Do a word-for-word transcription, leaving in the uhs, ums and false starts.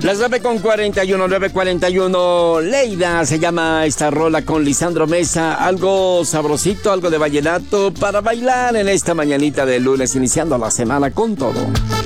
Las nueve con cuarenta y uno, nueve cuarenta y uno. Leida se llama esta rola con Lisandro Mesa. Algo sabrosito, algo de vallenato para bailar en esta mañanita de lunes, iniciando la semana con todo.